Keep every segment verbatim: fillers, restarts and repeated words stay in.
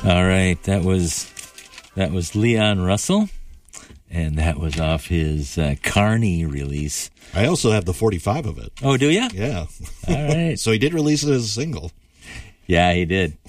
All right, that was that was Leon Russell, and that was off his uh, Carney release. I also have the forty-five of it. Oh, do you? Yeah. All right. So he did release it as a single. Yeah, he did.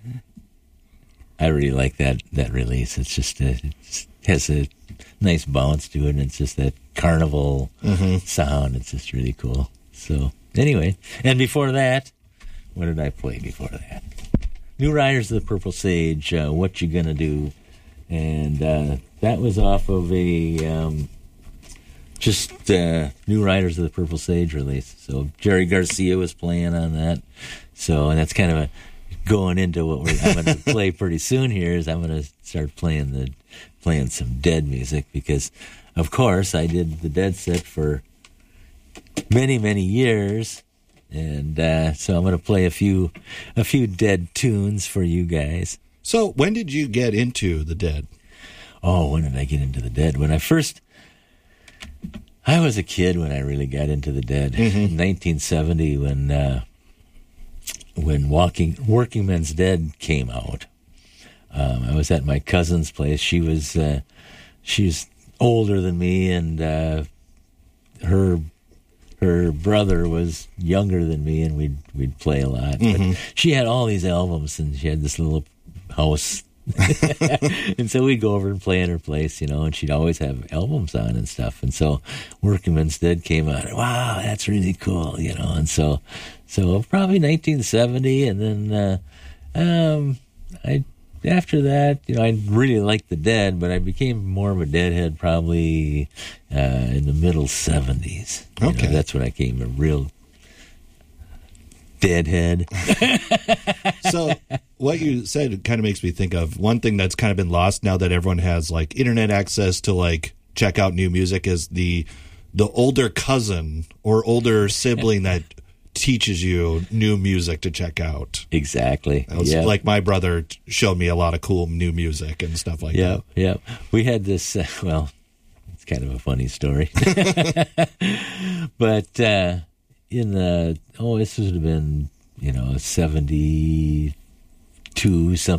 I really like that that release. It's just a, it has a nice bounce to it, and it's just that carnival mm-hmm. sound. It's just really cool. So anyway, and before that, what did I play before that? New Riders of the Purple Sage, uh, What You Gonna Do? And uh, that was off of a um, just uh, New Riders of the Purple Sage release. So Jerry Garcia was playing on that. So and that's kind of a going into what we're, I'm going to play pretty soon here is I'm going to start playing the playing some Dead music because, of course, I did the Dead set for many, many years. And uh, so I'm going to play a few a few Dead tunes for you guys. So when did you get into the Dead? Oh, when did I get into the Dead? When I first, I was a kid when I really got into the Dead. Mm-hmm. In nineteen seventy, when uh, when Walking Working Men's Dead came out, um, I was at my cousin's place. She was uh, she's older than me, and uh, her. Her brother was younger than me, and we'd we'd play a lot. Mm-hmm. But she had all these albums, and she had this little house, and so we'd go over and play in her place, you know. And she'd always have albums on and stuff. And so, Working Men's Dead came out. Wow, that's really cool, you know. And so, so probably nineteen seventy, and then uh, um, I. After that, you know, I really liked the Dead, but I became more of a Deadhead probably uh, in the middle seventies. You okay. know, that's when I became a real Deadhead. So what you said kind of makes me think of one thing that's kind of been lost now that everyone has, like, internet access to, like, check out new music is the the older cousin or older sibling that teaches you new music to check out. Exactly. That was yep. like my brother showed me a lot of cool new music and stuff like yep, that. Yeah, yeah. We had this, uh, well, it's kind of a funny story. But uh, in the, oh, this would have been, you know, seventy-two, something.